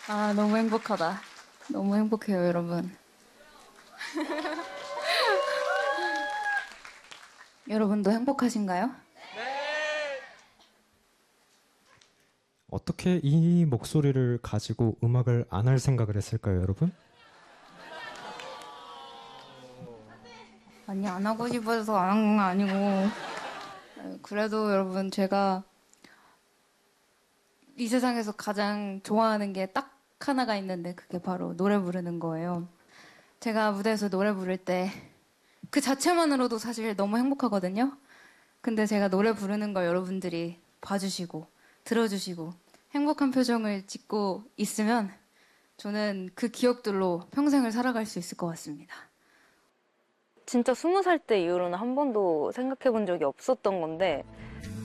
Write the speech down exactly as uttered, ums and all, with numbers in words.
아, 너무 행복하다. 너무 행복해요, 여러분. 여러분도 행복하신가요? 어떻게 이 목소리를 가지고 음악을 안 할 생각을 했을까요, 여러분? 아니, 안 하고 싶어서 안 한 건 아니고. 그래도 여러분, 제가 이 세상에서 가장 좋아하는 게 딱 하나가 있는데 그게 바로 노래 부르는 거예요. 제가 무대에서 노래 부를 때 그 자체만으로도 사실 너무 행복하거든요. 근데 제가 노래 부르는 걸 여러분들이 봐주시고 들어주시고 행복한 표정을 짓고 있으면 저는 그 기억들로 평생을 살아갈 수 있을 것 같습니다. 진짜 스무 살 때 이후로는 한 번도 생각해 본 적이 없었던 건데